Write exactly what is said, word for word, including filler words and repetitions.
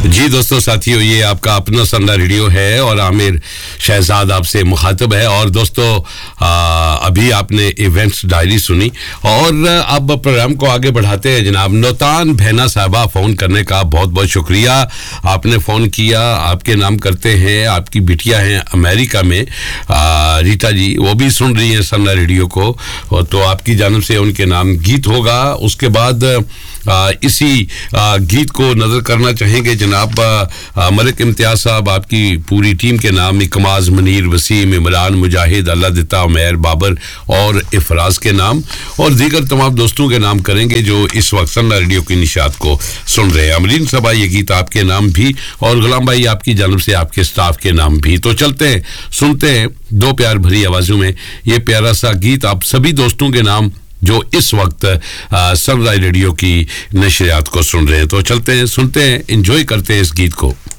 जी दोस्तों साथियों, ये आपका अपना सन्ना रेडियो है और आमिर शहजाद आपसे मुखातब है। और दोस्तों आ, अभी आपने इवेंट्स डायरी सुनी और अब प्रोग्राम को आगे बढ़ाते हैं। जनाब नौतान भैना साहबा, फ़ोन करने का बहुत बहुत शुक्रिया। आपने फ़ोन किया, आपके नाम करते हैं, आपकी बिटिया हैं अमेरिका में आ, रीटा जी, वो भी सुन रही हैं सन्ना रेडियो को, तो आपकी जानब से उनके नाम गीत होगा। उसके बाद आ, इसी आ, गीत को नज़र करना चाहेंगे जनाब मलिक इम्तियाज साहब, आपकी पूरी टीम के नाम, इकमाज, मनीर, वसीम, इमरान, मुजाहिद, अल्लाह दिता, उमैर, बाबर और इफराज के नाम और दीगर तमाम दोस्तों के नाम करेंगे जो इस वक्त सन्ना रेडियो की निशात को सुन रहे हैं। अमरीन साहबा, ये गीत आपके नाम भी और गुलाम भाई आपकी जानब से आपके स्टाफ के नाम भी। तो चलते हैं, सुनते हैं दो प्यार भरी आवाज़ों में ये प्यारा सा गीत आप सभी दोस्तों के नाम जो इस वक्त सनराइज रेडियो की नशरियात को सुन रहे हैं। तो चलते हैं, सुनते हैं, एंजॉय करते हैं इस गीत को।